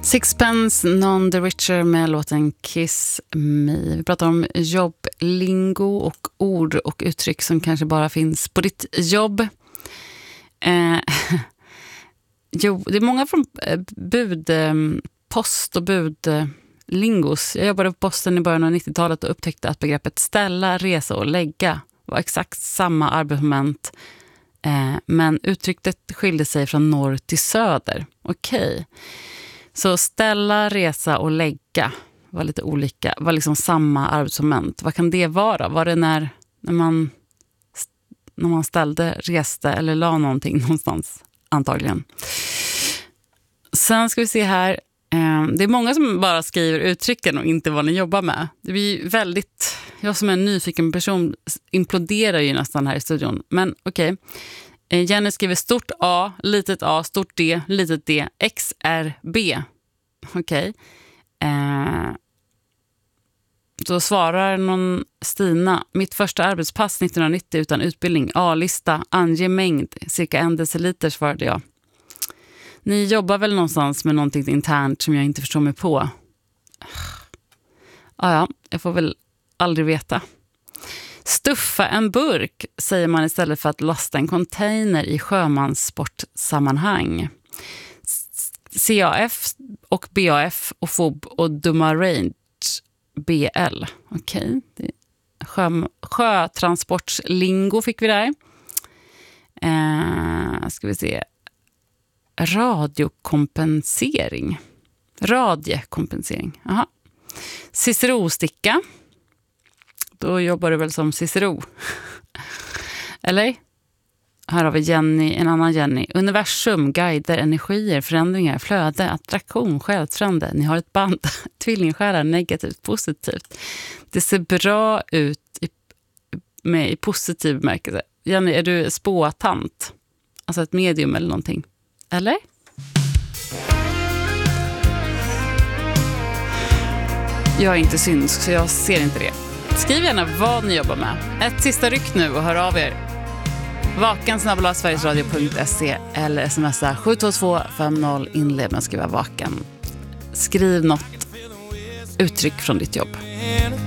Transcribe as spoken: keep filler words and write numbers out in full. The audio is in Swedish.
Sixpence None the Richer med låten Kiss Me. Vi pratar om jobblingo och ord och uttryck som kanske bara finns på ditt jobb. Eh, jo, det är många från bud, post och budlingos. Jag jobbade på posten i början av nittiotalet och upptäckte att begreppet ställa, resa och lägga var exakt samma arbetsmoment. Eh, men uttrycket skilde sig från norr till söder. Okej. Okay. Så ställa, resa och lägga var lite olika, var liksom samma arbetsmoment. Vad kan det vara? Var det när, när, man, när man ställde, reste eller la någonting någonstans? Antagligen. Sen ska vi se här. Det är många som bara skriver uttrycken och inte vad ni jobbar med. Det blir väldigt... Jag som är en nyfiken person imploderar ju nästan här i studion. Men okej. Okay. Jenny skriver stort A, litet A, stort D, litet D, X R B. Okej. Okay. Eh, då svarar någon Stina. Mitt första arbetspass nittonhundranittio utan utbildning. A-lista, ange mängd. Cirka en deciliter svarade jag. Ni jobbar väl någonstans med någonting internt som jag inte förstår mig på? Ah, ja, jag får väl aldrig veta. Stuffa en burk säger man istället för att lasta en container i sjömanssportsammanhang. C A F och B A F och F O B och Dumma Range B L. Okej. Okay. Sjö, sjötransportslingo fick vi där. Eh, ska vi se. Radiokompensering. Radiekompensering. Aha. Cicero-sticka. Då jobbar du väl som Cicero. Eller? Här har vi Jenny, en annan Jenny. Universum, guider, energier, förändringar, flöde, attraktion, självtrande. Ni har ett band. Tvillingsjälar, negativt, positivt. Det ser bra ut i, med, i positiv bemärkelse. Jenny, är du spåtant? Alltså ett medium eller någonting. Eller? Jag är inte synsk så jag ser inte det. Skriv gärna vad ni jobbar med. Ett sista ryck nu och hör av er. Vaken snabel-a sverigesradio punkt se eller smsa sju två två fem noll inled med att skriva vaken. Skriv något uttryck från ditt jobb.